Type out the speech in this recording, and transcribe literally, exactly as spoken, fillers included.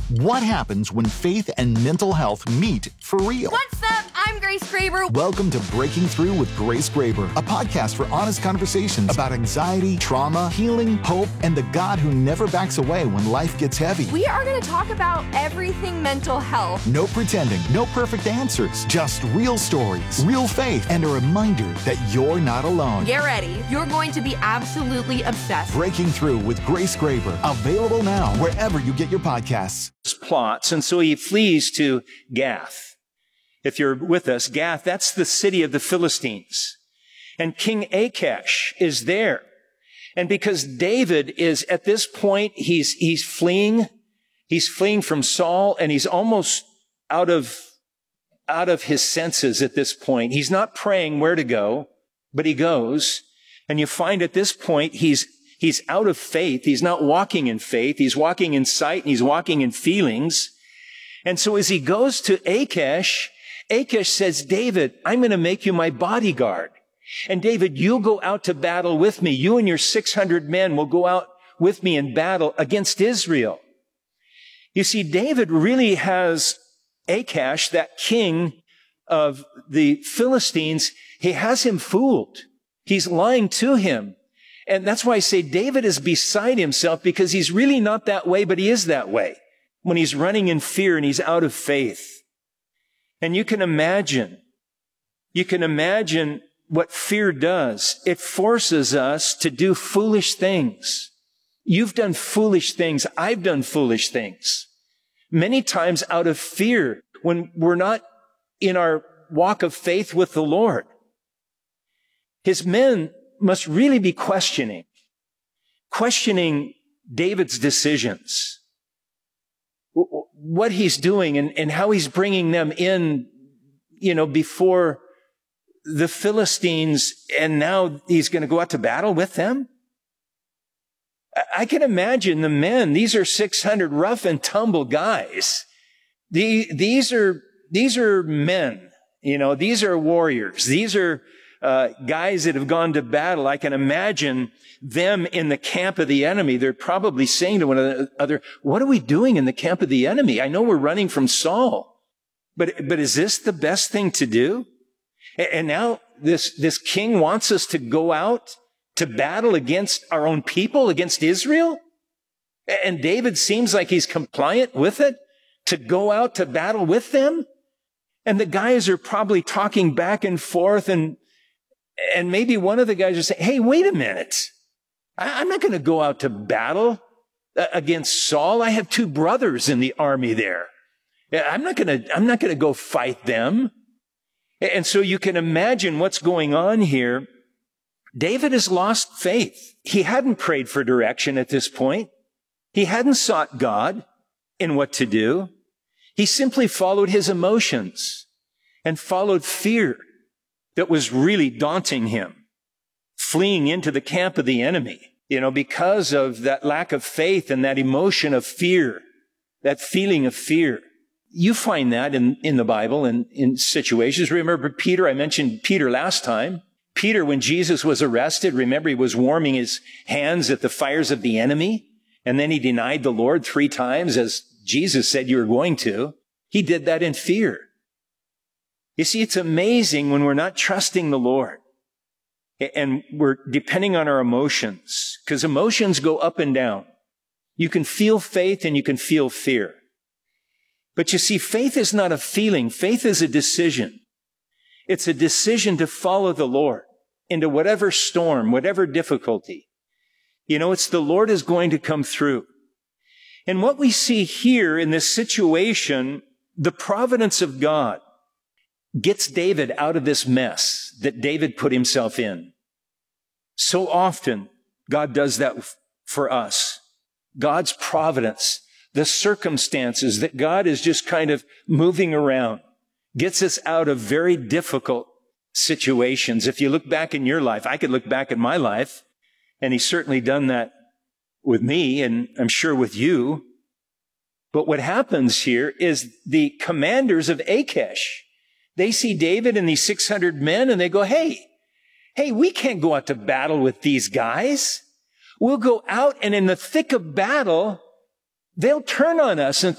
What happens when faith and mental health meet for real? What's up? I'm Grace Graber. Welcome to Breaking Through with Grace Graber, a podcast for honest conversations about anxiety, trauma, healing, hope, and the God who never backs away when life gets heavy. We are going to talk about everything mental health. No pretending, no perfect answers, just real stories, real faith, and a reminder that you're not alone. Get ready. You're going to be absolutely obsessed. Breaking Through with Grace Graber, available now wherever you get your podcasts. Plots, and so he flees to Gath. If you're with us, Gath, that's the city of the Philistines. And King Achish is there. And because David is at this point, he's, he's fleeing, he's fleeing from Saul, and he's almost out of, out of his senses at this point. He's not praying where to go, but he goes. And you find at this point, he's He's out of faith. He's not walking in faith. He's walking in sight and he's walking in feelings. And so as he goes to Achish, Achish says, David, I'm going to make you my bodyguard. And David, you'll go out to battle with me. You and your six hundred men will go out with me in battle against Israel. You see, David really has Achish, that king of the Philistines, he has him fooled. He's lying to him. And that's why I say David is beside himself, because he's really not that way, but he is that way when he's running in fear and he's out of faith. And you can imagine, you can imagine what fear does. It forces us to do foolish things. You've done foolish things. I've done foolish things. Many times out of fear when we're not in our walk of faith with the Lord. His men must really be questioning, questioning David's decisions, what he's doing and, and how he's bringing them in, you know, before the Philistines, and now he's going to go out to battle with them. I can imagine the men, these are six hundred rough and tumble guys. The, these are, these are men, you know, these are warriors. These are Uh, guys that have gone to battle. I can imagine them in the camp of the enemy. They're probably saying to one another, what are we doing in the camp of the enemy? I know we're running from Saul, but, but is this the best thing to do? And now this, this king wants us to go out to battle against our own people, against Israel? And David seems like he's compliant with it, to go out to battle with them? And the guys are probably talking back and forth, and And maybe one of the guys are saying, hey, wait a minute. I'm not going to go out to battle against Saul. I have two brothers in the army there. I'm not going to, I'm not going to go fight them. And so you can imagine what's going on here. David has lost faith. He hadn't prayed for direction at this point. He hadn't sought God in what to do. He simply followed his emotions and followed fear that was really daunting him, fleeing into the camp of the enemy, you know, because of that lack of faith and that emotion of fear, that feeling of fear. You find that in, in the Bible and in situations. Remember Peter? I mentioned Peter last time. Peter, when Jesus was arrested, remember he was warming his hands at the fires of the enemy, and then he denied the Lord three times, as Jesus said you were going to. He did that in fear. You see, it's amazing when we're not trusting the Lord and we're depending on our emotions, because emotions go up and down. You can feel faith and you can feel fear. But you see, faith is not a feeling. Faith is a decision. It's a decision to follow the Lord into whatever storm, whatever difficulty. You know, it's the Lord is going to come through. And what we see here in this situation, the providence of God gets David out of this mess that David put himself in. So often, God does that for us. God's providence, the circumstances that God is just kind of moving around, gets us out of very difficult situations. If you look back in your life, I could look back at my life, and he's certainly done that with me, and I'm sure with you. But what happens here is the commanders of Achish, they see David and these six hundred men, and they go, hey, hey, we can't go out to battle with these guys. We'll go out, and in the thick of battle, they'll turn on us and